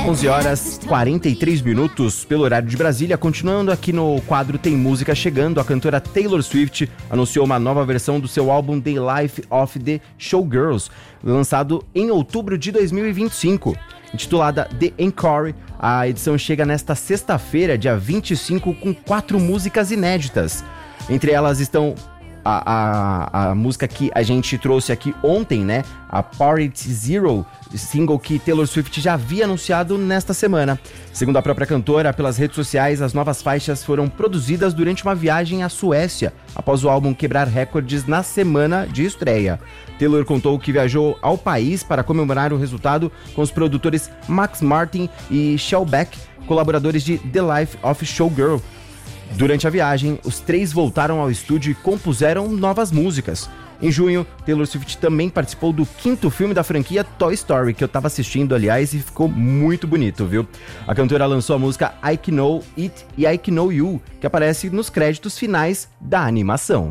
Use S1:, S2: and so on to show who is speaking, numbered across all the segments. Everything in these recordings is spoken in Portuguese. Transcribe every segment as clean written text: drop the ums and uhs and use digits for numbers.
S1: 11h43 pelo horário de Brasília. Continuando aqui no quadro Tem Música Chegando, a cantora Taylor Swift anunciou uma nova versão do seu álbum The Life of the Showgirls, lançado em outubro de 2025. Intitulada The Encore, a edição chega nesta sexta-feira, dia 25, com 4 músicas inéditas. Entre elas estão a música que a gente trouxe aqui ontem, né? A Party Zero, single que Taylor Swift já havia anunciado nesta semana. Segundo a própria cantora, pelas redes sociais, as novas faixas foram produzidas durante uma viagem à Suécia, após o álbum quebrar recordes na semana de estreia. Taylor contou que viajou ao país para comemorar o resultado com os produtores Max Martin e Shellback, colaboradores de The Life of Showgirl. Durante a viagem, os 3 voltaram ao estúdio e compuseram novas músicas. Em junho, Taylor Swift também participou do 5º filme da franquia Toy Story, que eu tava assistindo, aliás, e ficou muito bonito, viu? A cantora lançou a música I Can Know It e I Can Know You, que aparece nos créditos finais da animação.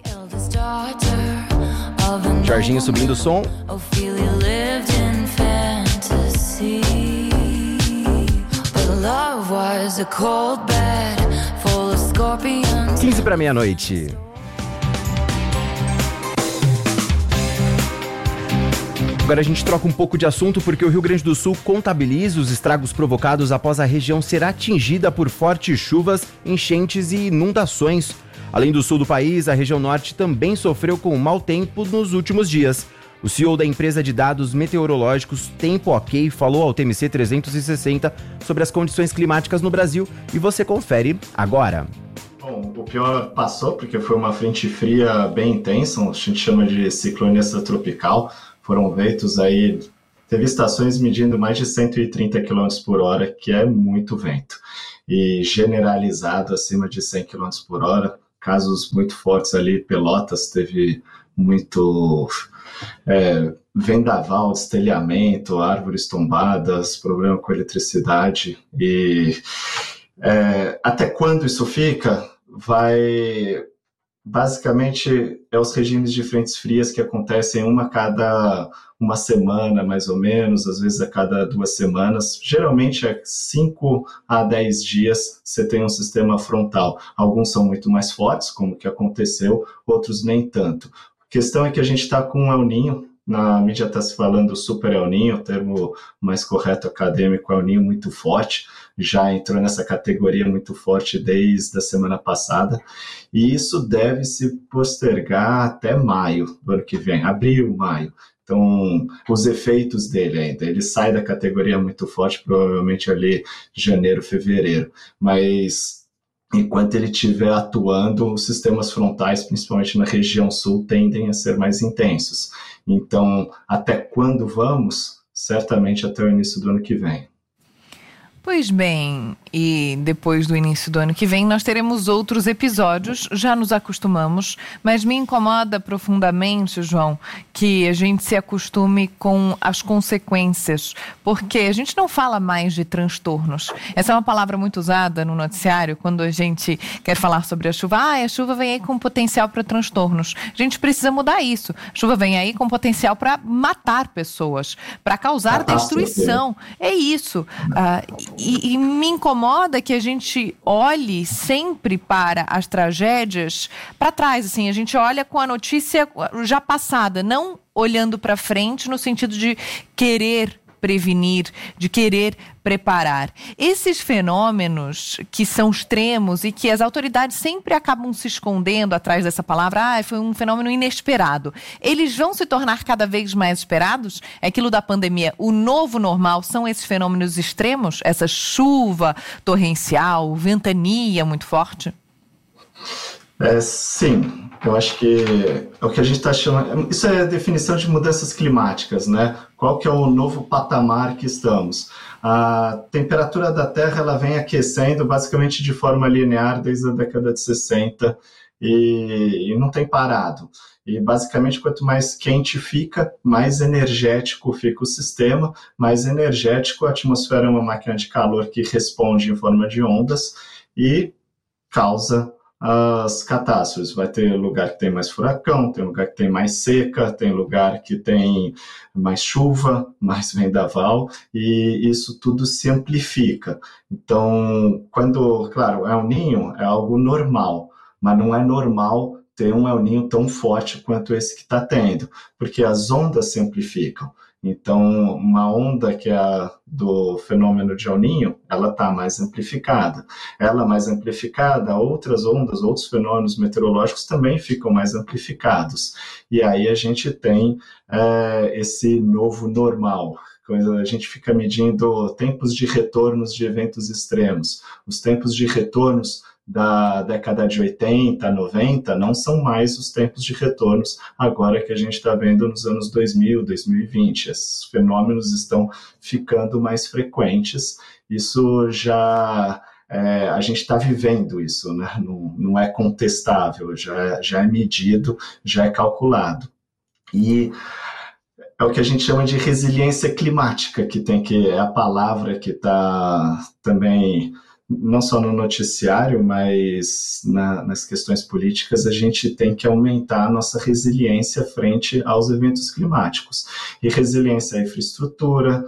S1: Jorginho subindo o som. 15 para meia-noite. Agora a gente troca um pouco de assunto porque o Rio Grande do Sul contabiliza os estragos provocados após a região ser atingida por fortes chuvas, enchentes e inundações. Além do sul do país, a região norte também sofreu com mau tempo nos últimos dias. O CEO da empresa de dados meteorológicos Tempo OK falou ao TMC 360 sobre as condições climáticas no Brasil e você confere agora.
S2: Bom, o pior passou porque foi uma frente fria bem intensa, a gente chama de ciclone extratropical. Foram ventos aí, teve estações medindo mais de 130 km por hora, que é muito vento. E generalizado acima de 100 km por hora, casos muito fortes ali, Pelotas teve muito vendaval, destelhamento, árvores tombadas, problema com eletricidade. E até quando isso fica? Basicamente, os regimes de frentes frias que acontecem uma a cada uma semana, mais ou menos, às vezes a cada 2 semanas. Geralmente, 5 a 10 dias, você tem um sistema frontal. Alguns são muito mais fortes, como o que aconteceu, outros nem tanto. A questão é que a gente está com um El Niño. Na mídia está se falando Super El Niño, o termo mais correto acadêmico é El Niño muito forte, já entrou nessa categoria muito forte desde a semana passada, e isso deve se postergar até maio do ano que vem, abril, maio. Então, os efeitos dele ainda, ele sai da categoria muito forte, provavelmente ali janeiro, fevereiro, mas enquanto ele estiver atuando, os sistemas frontais, principalmente na região sul, tendem a ser mais intensos. Então, até quando vamos? Certamente até o início do ano que vem.
S3: Pois bem, e depois do início do ano que vem nós teremos outros episódios, já nos acostumamos, mas me incomoda profundamente, João, que a gente se acostume com as consequências, porque a gente não fala mais de transtornos. Essa é uma palavra muito usada no noticiário, quando a gente quer falar sobre a chuva. A chuva vem aí com potencial para transtornos. A gente precisa mudar isso. A chuva vem aí com potencial para matar pessoas, para causar destruição. É isso. E me incomoda que a gente olhe sempre para as tragédias para trás, assim, a gente olha com a notícia já passada, não olhando para frente no sentido de querer prevenir, de querer preparar. Esses fenômenos que são extremos e que as autoridades sempre acabam se escondendo atrás dessa palavra, foi um fenômeno inesperado. Eles vão se tornar cada vez mais esperados? É aquilo da pandemia, o novo normal são esses fenômenos extremos? Essa chuva torrencial, ventania muito forte?
S2: Sim. Eu acho que é o que a gente está chamando... Isso é a definição de mudanças climáticas, né? Qual que é o novo patamar que estamos? A temperatura da Terra ela vem aquecendo basicamente de forma linear desde a década de 60 e não tem parado. E basicamente quanto mais quente fica, mais energético fica o sistema, mais energético a atmosfera é uma máquina de calor que responde em forma de ondas e causa as catástrofes. Vai ter lugar que tem mais furacão, tem lugar que tem mais seca, tem lugar que tem mais chuva, mais vendaval, e isso tudo se amplifica. Então, claro, El Niño é algo normal, mas não é normal ter um El Niño tão forte quanto esse que está tendo, porque as ondas se amplificam. Então, uma onda que é a do fenômeno de El Niño, ela está mais amplificada. Ela mais amplificada, outras ondas, outros fenômenos meteorológicos também ficam mais amplificados. E aí a gente tem esse novo normal. A gente fica medindo tempos de retornos de eventos extremos. Os tempos de retornos da década de 80, 90, não são mais os tempos de retornos agora que a gente está vendo nos anos 2000, 2020. Esses fenômenos estão ficando mais frequentes. Isso já... a gente está vivendo isso, né? Não é contestável, já é medido, já é calculado. E é o que a gente chama de resiliência climática, é a palavra que está também... não só no noticiário, mas nas questões políticas, a gente tem que aumentar a nossa resiliência frente aos eventos climáticos. E resiliência é infraestrutura,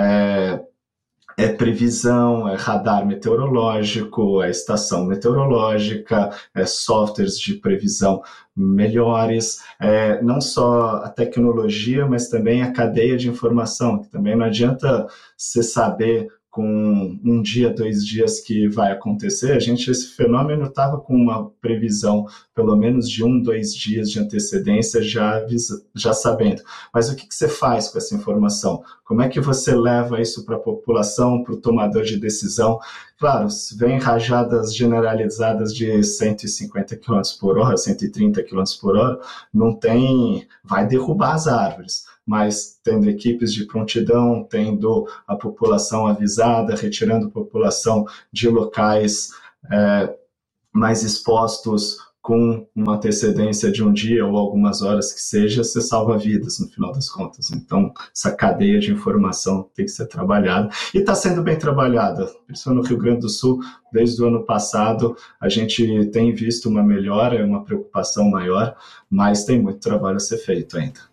S2: é previsão, é radar meteorológico, é estação meteorológica, é softwares de previsão melhores, não só a tecnologia, mas também a cadeia de informação, que também não adianta você saber com um dia, 2 dias que vai acontecer. Esse fenômeno estava com uma previsão pelo menos de 1, 2 dias de antecedência já sabendo. Mas o que você faz com essa informação? Como é que você leva isso para a população, para o tomador de decisão? Claro, se vem rajadas generalizadas de 150 km por hora, 130 km por hora, vai derrubar as árvores. Mas tendo equipes de prontidão, tendo a população avisada, retirando a população de locais mais expostos com uma antecedência de um dia ou algumas horas que seja, você salva vidas no final das contas. Então, essa cadeia de informação tem que ser trabalhada e está sendo bem trabalhada, principalmente no Rio Grande do Sul. Desde o ano passado, a gente tem visto uma melhora, uma preocupação maior, mas tem muito trabalho a ser feito ainda.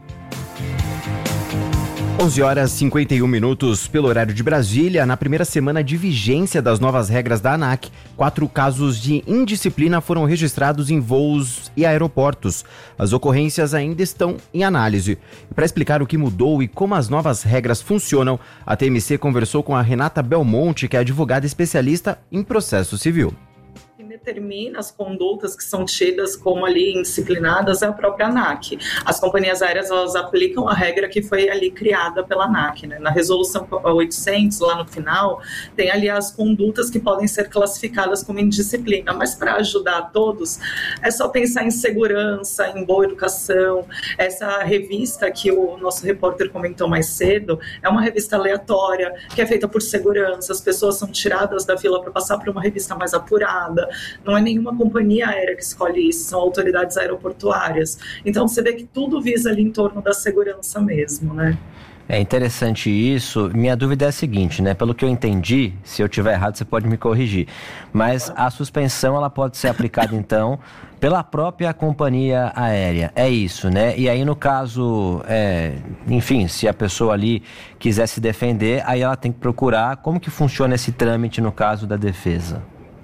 S1: 11h51 pelo horário de Brasília. Na primeira semana de vigência das novas regras da ANAC, 4 casos de indisciplina foram registrados em voos e aeroportos. As ocorrências ainda estão em análise. Para explicar o que mudou e como as novas regras funcionam, a TMC conversou com a Renata Belmonte, que é advogada especialista em processo civil.
S4: Determina as condutas que são tidas como ali indisciplinadas é a própria ANAC. As companhias aéreas, elas aplicam a regra que foi ali criada pela ANAC, né? Na resolução 800, lá no final, tem ali as condutas que podem ser classificadas como indisciplina, mas para ajudar todos, é só pensar em segurança, em boa educação. Essa revista que o nosso repórter comentou mais cedo, é uma revista aleatória, que é feita por segurança, as pessoas são tiradas da fila para passar por uma revista mais apurada. Não é nenhuma companhia aérea que escolhe isso, são autoridades aeroportuárias. Então você vê que tudo visa ali em torno da segurança mesmo, né?
S5: É interessante isso. Minha dúvida é a seguinte, né? Pelo que eu entendi, se eu estiver errado você pode me corrigir, mas a suspensão ela pode ser aplicada então pela própria companhia aérea, é isso, né? E aí no caso, enfim, se a pessoa ali quiser se defender, aí ela tem que procurar como que funciona esse trâmite no caso da defesa.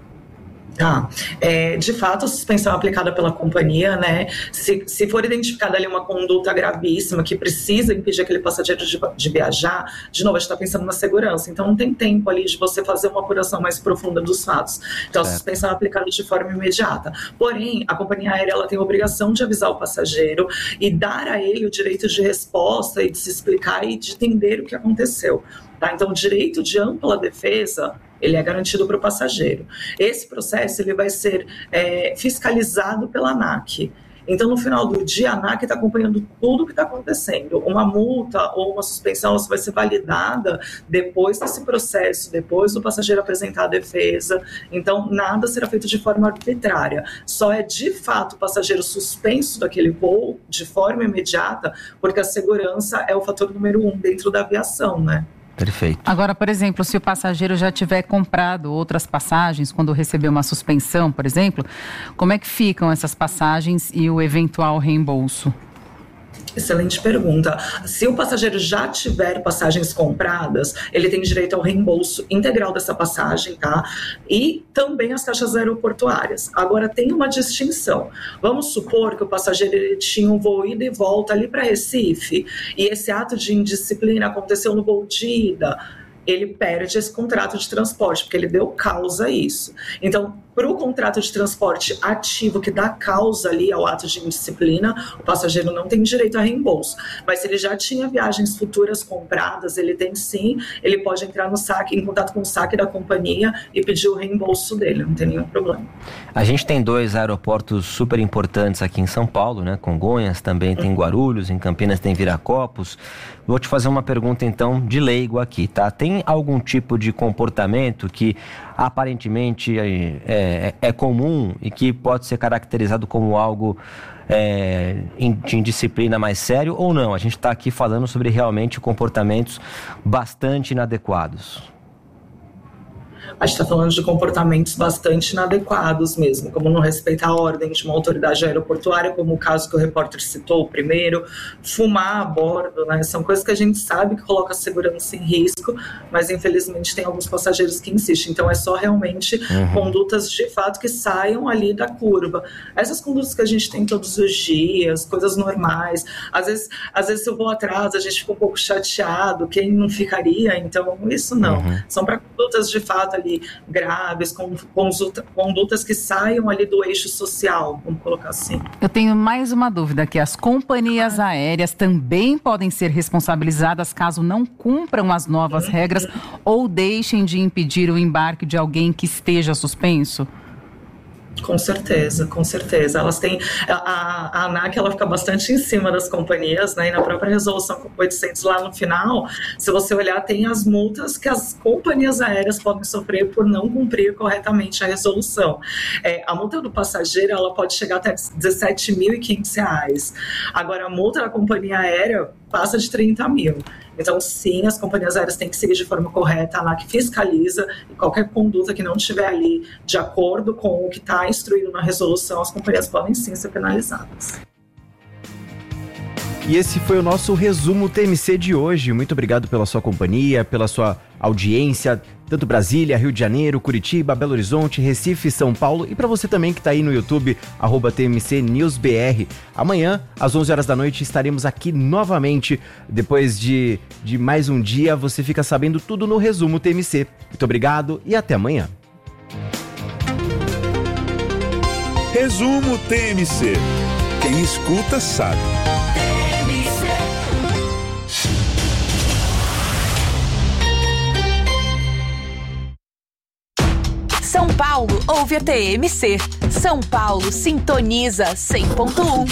S4: De fato, a suspensão é aplicada pela companhia, né? Se for identificada ali uma conduta gravíssima que precisa impedir aquele passageiro de viajar, de novo, a gente está pensando na segurança, então não tem tempo ali de você fazer uma apuração mais profunda dos fatos. Então, a suspensão é aplicada de forma imediata. Porém, a companhia aérea ela tem a obrigação de avisar o passageiro e dar a ele o direito de resposta e de se explicar e de entender o que aconteceu. Tá? Então, o direito de ampla defesa, ele é garantido para o passageiro. Esse processo ele vai ser fiscalizado pela ANAC. Então, no final do dia, a ANAC está acompanhando tudo o que está acontecendo. Uma multa ou uma suspensão vai ser validada depois desse processo, depois do passageiro apresentar a defesa. Então, nada será feito de forma arbitrária. Só é, de fato, o passageiro suspenso daquele voo de forma imediata, porque a segurança é o fator número 1 dentro da aviação, né?
S5: Perfeito.
S6: Agora, por exemplo, se o passageiro já tiver comprado outras passagens, quando receber uma suspensão, por exemplo, como é que ficam essas passagens e o eventual reembolso?
S4: Excelente pergunta. Se o passageiro já tiver passagens compradas, ele tem direito ao reembolso integral dessa passagem, tá? E também as taxas aeroportuárias. Agora, tem uma distinção. Vamos supor que o passageiro ele tinha um voo ida e volta ali para Recife, e esse ato de indisciplina aconteceu no voo de ida. Ele perde esse contrato de transporte, porque ele deu causa a isso. Então, para o contrato de transporte ativo que dá causa ali ao ato de indisciplina, o passageiro não tem direito a reembolso. Mas se ele já tinha viagens futuras compradas, ele tem sim, ele pode entrar no saque, em contato com o saque da companhia e pedir o reembolso dele, não tem nenhum problema.
S5: A gente tem 2 aeroportos super importantes aqui em São Paulo, né? Congonhas, também tem Guarulhos, em Campinas tem Viracopos. Vou te fazer uma pergunta então de leigo aqui, tá? Tem algum tipo de comportamento que aparentemente é comum e que pode ser caracterizado como algo de indisciplina mais sério ou não? A gente está aqui falando sobre realmente comportamentos bastante inadequados.
S4: A gente está falando de comportamentos bastante inadequados mesmo, como não respeitar a ordem de uma autoridade aeroportuária, como o caso que o repórter citou primeiro, fumar a bordo, né? São coisas que a gente sabe que coloca a segurança em risco, mas infelizmente tem alguns passageiros que insistem. Então é só realmente condutas de fato que saiam ali da curva. Essas condutas que a gente tem todos os dias, coisas normais, às vezes se eu vou atrás a gente fica um pouco chateado, quem não ficaria? Então isso não. São para condutas de fato ali graves, condutas que saiam ali do eixo social, vamos colocar assim.
S6: Eu tenho mais uma dúvida, que as companhias aéreas também podem ser responsabilizadas caso não cumpram as novas regras ou deixem de impedir o embarque de alguém que esteja suspenso?
S4: Com certeza, com certeza. Elas têm, a ANAC ela fica bastante em cima das companhias, né? E na própria resolução 800 lá no final, se você olhar, tem as multas que as companhias aéreas podem sofrer por não cumprir corretamente a resolução. A multa do passageiro ela pode chegar até R$17.500. Agora, a multa da companhia aérea passa de 30 mil. Então, sim, as companhias aéreas têm que seguir de forma correta, a ANAC fiscaliza, e qualquer conduta que não estiver ali de acordo com o que está instruído na resolução, as companhias podem sim ser penalizadas.
S1: E esse foi o nosso resumo TMC de hoje. Muito obrigado pela sua companhia, pela sua audiência, tanto Brasília, Rio de Janeiro, Curitiba, Belo Horizonte, Recife, São Paulo, e para você também que está aí no YouTube, @TMCNewsBR. Amanhã, às 11 horas da noite, estaremos aqui novamente. Depois de mais um dia, você fica sabendo tudo no resumo TMC. Muito obrigado e até amanhã.
S7: Resumo TMC. Quem escuta sabe.
S8: São Paulo ouve a TMC. São Paulo sintoniza 100.1.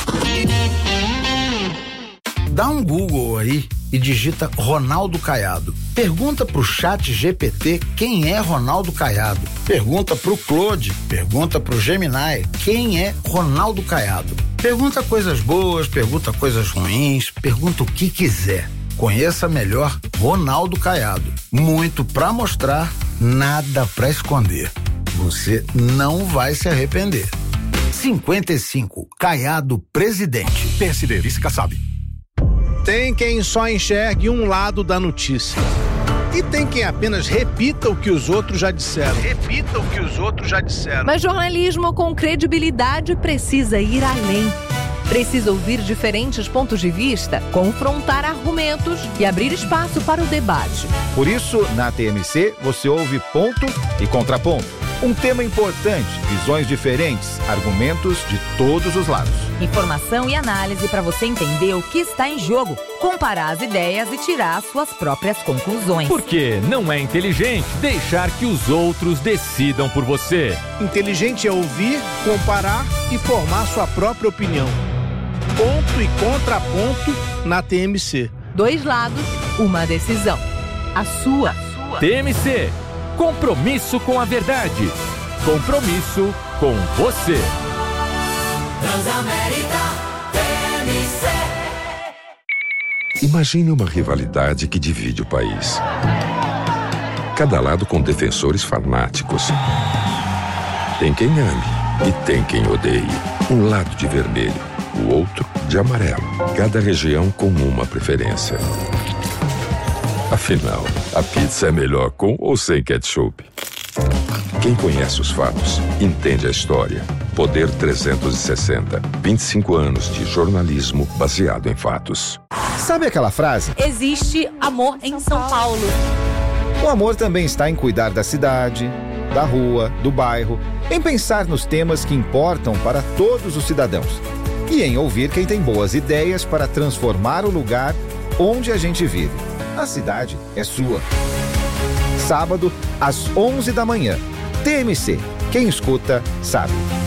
S9: Dá um Google aí e digita Ronaldo Caiado. Pergunta pro ChatGPT quem é Ronaldo Caiado. Pergunta pro Claude, pergunta pro Gemini quem é Ronaldo Caiado. Pergunta coisas boas, pergunta coisas ruins, pergunta o que quiser. Conheça melhor Ronaldo Caiado. Muito pra mostrar, nada pra esconder. Você não vai se arrepender. 55, Caiado presidente.
S7: PSD, vice Kassab.
S10: Tem quem só enxergue um lado da notícia. E tem quem apenas repita o que os outros já disseram.
S11: Mas jornalismo com credibilidade precisa ir além. Precisa ouvir diferentes pontos de vista, confrontar argumentos e abrir espaço para o debate.
S12: Por isso, na TMC, você ouve ponto e contraponto. Um tema importante, visões diferentes, argumentos de todos os lados.
S11: Informação e análise para você entender o que está em jogo, comparar as ideias e tirar as suas próprias conclusões.
S13: Porque não é inteligente deixar que os outros decidam por você.
S10: Inteligente é ouvir, comparar e formar sua própria opinião. Ponto e contraponto na TMC.
S11: 2 lados, uma decisão. A sua.
S13: TMC. Compromisso com a verdade. Compromisso com você.
S14: Transamérica TMC. Imagine uma rivalidade que divide o país. Cada lado com defensores fanáticos. Tem quem ame e tem quem odeie. Um lado de vermelho, o outro de amarelo. Cada região com uma preferência. Afinal, a pizza é melhor com ou sem ketchup? Quem conhece os fatos, entende a história. Poder 360. 25 anos de jornalismo baseado em fatos.
S12: Sabe aquela frase?
S15: Existe amor em São Paulo.
S12: O amor também está em cuidar da cidade, da rua, do bairro, em pensar nos temas que importam para todos os cidadãos e em ouvir quem tem boas ideias para transformar o lugar onde a gente vive. A cidade é sua. Sábado, às 11 da manhã. TMC. Quem escuta, sabe.